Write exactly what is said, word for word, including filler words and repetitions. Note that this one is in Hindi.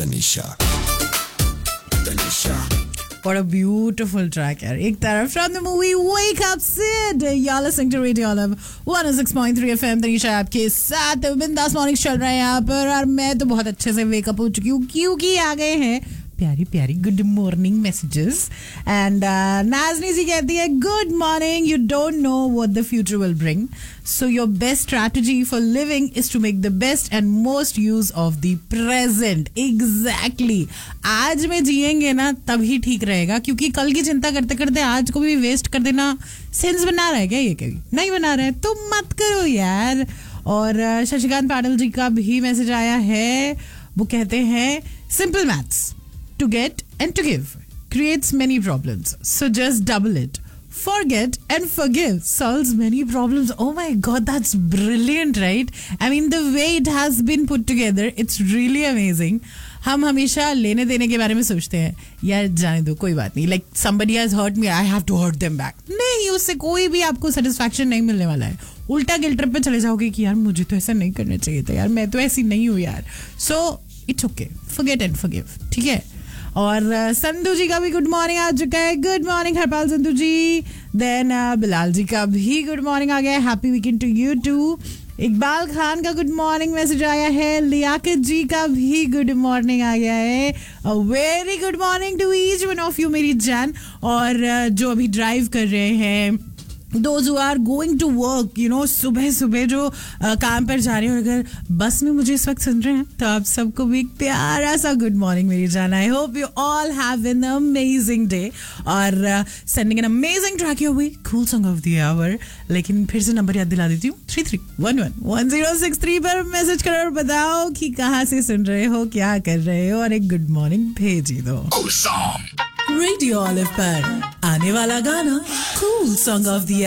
Tanisha. Tanisha. What a beautiful track, yaar. एक तरफ from the movie Wake Up Sid. You're listening to Radio Olive one oh six point three F M. Tanisha आपके साथ बिंदास मॉर्निंग चल रहा है यहाँ पर और मैं तो बहुत अच्छे से वेकअप हो चुकी हूँ क्योंकि आ गए हैं प्यारी प्यारी गुड मॉर्निंग मैसेजेस एंड नाज़नी जी कहती है good morning you don't know what the future will bring so your best strategy for living is to make the best and most use of the present. Exactly. आज में जिएंगे ना तभी ठीक रहेगा क्योंकि कल की चिंता करते करते आज को भी वेस्ट कर देना सेंस बना रहा है क्या? ये कभी नहीं बना रहा है तो मत करो यार. और शशिकांत पाटिल जी का भी मैसेज आया है. वो कहते हैं simple maths to get and to give creates many problems. So just double it. Forget and forgive solves many problems. Oh my God, that's brilliant, right? I mean, the way it has been put together, it's really amazing. हम हमेशा लेने देने के बारे में सोचते हैं यार जाने दो कोई बात नहीं like somebody has hurt me I have to hurt them back. नहीं, उससे कोई भी आपको satisfaction नहीं मिलने वाला है. उल्टा गिल्ट ट्रिप पे चले जाओगे कि यार मुझे तो ऐसा नहीं करना चाहिए था यार मैं तो ऐसी नहीं हूँ यार. So it's okay. Forget and forgive. ठीक है. और संधू जी का भी गुड मॉर्निंग आ चुका है. गुड मॉर्निंग हरपाल संधू जी. देन बिलाल जी का भी गुड मॉर्निंग आ गया है. Happy weekend to you to. Iqbal Khan का गुड मॉर्निंग मैसेज आया है. लियाकत जी का भी गुड मॉर्निंग आ गया है. Very good morning to each one of you मेरी जान. और जो अभी ड्राइव कर रहे हैं Those who are going to work, you know, सुबह सुबह जो uh, काम पर जा रहे हैं और अगर बस में मुझे इस वक्त सुन रहे हैं तो आप सबको भी एक प्यारा सा गुड मॉर्निंग मेरी जान. I hope you all have an amazing day और sending an amazing track your way cool song of the our. लेकिन फिर से नंबर याद दिला देती हूँ three three one one one zero six three पर मैसेज करो और बताओ कि कहाँ से सुन रहे हो क्या कर रहे हो और एक गुड मॉर्निंग भेज ही दो. Cool song. रेडियो ऑलिव पर आने वाला गाना कूल सॉन्ग ऑफ द